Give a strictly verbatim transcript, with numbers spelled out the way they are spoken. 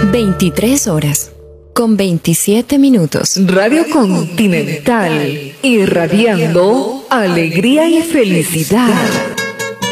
veintitrés horas con veintisiete minutos. Radio Continental, irradiando alegría y felicidad.